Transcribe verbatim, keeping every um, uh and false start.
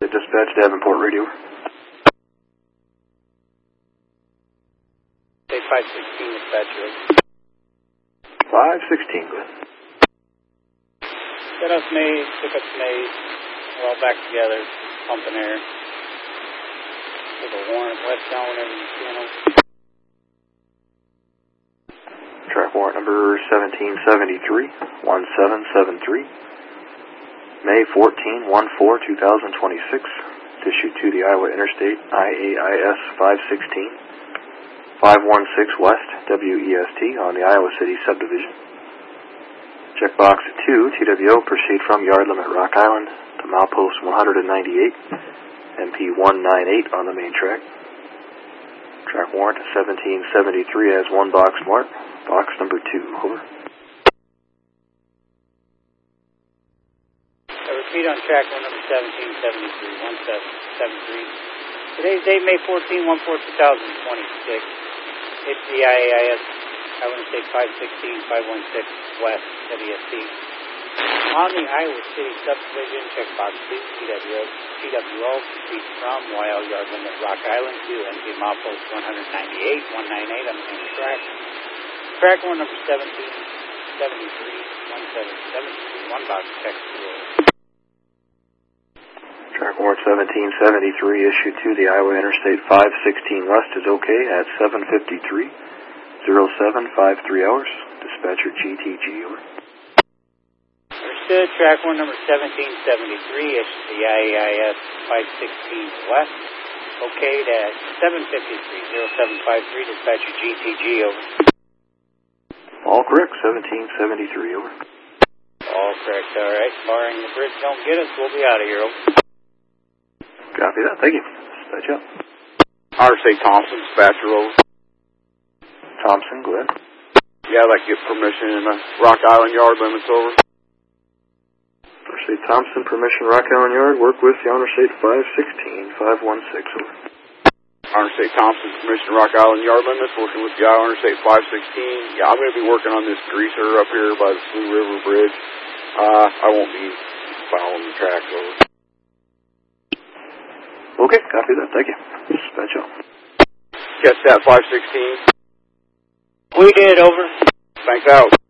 Dispatch, Davenport Radio. Say five sixteen, dispatch. five sixteen, go ahead. Set up maze, took up maze. We're all back together, pumping air. With a warrant westbound whenever you can. Track warrant number seventeen seventy-three, one seven seven three. May fourteenth, fourteenth, twenty twenty-six. Issued to the Iowa Interstate I A I S five sixteen, five one six West, W E S T, on the Iowa City subdivision. Checkbox two, T W O, proceed from yard limit Rock Island to milepost one ninety-eight, M P one ninety-eight on the main track. Track warrant seventeen seventy-three has one box mark, box number two, over. Repeat on track one number seventeen seventy-three, one seven seven three. Today's date, May fourteenth, twenty twenty-six. It's the I A I S, I want to say five sixteen, five one six West, W S T. On the Iowa City subdivision, checkbox two, T W O, T W O, proceed from Y L yard limit Rock Island to M P milepost one ninety-eight, one ninety-eight on the main track. Track one number seventeen seventy-three, one seven seven three, one box check two. Track warrant seventeen seventy-three issued to the Iowa Interstate five sixteen West is okay at seven fifty-three, oh seven fifty-three hours. Dispatcher G T G, over. Understood. Track one number seventeen seventy-three issued to the I A I S five sixteen West. Okay at seven fifty-three, oh seven fifty-three. Dispatcher G T G, over. All correct, seventeen seventy-three, over. All correct, all right. Barring the bridge don't get us, we'll be out of here, over. Copy that, thank you. Dispatch up. R C Thompson, dispatcher, over. Thompson, go ahead. Yeah, I'd like to get permission in the Rock Island yard limits, over. Interstate Thompson, permission Rock Island Yard, work with the Interstate five sixteen, five one six, over. Interstate Thompson, permission Rock Island yard limits, working with the Iowa Interstate five sixteen. Yeah, I'm going to be working on this greaser up here by the Blue River Bridge. Uh, I won't be following the tracks, over. Okay, copy that, thank you. Dispatch up. Catch that, five sixteen. We did, over. Thanks out.